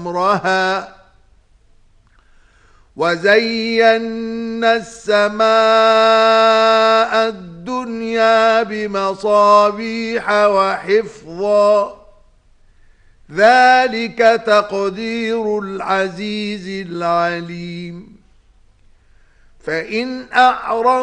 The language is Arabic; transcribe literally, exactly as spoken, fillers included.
أمرها وزينا السماء الدنيا بمصابيح وحفظا ذلك تقدير العزيز العليم فإن أعرضوا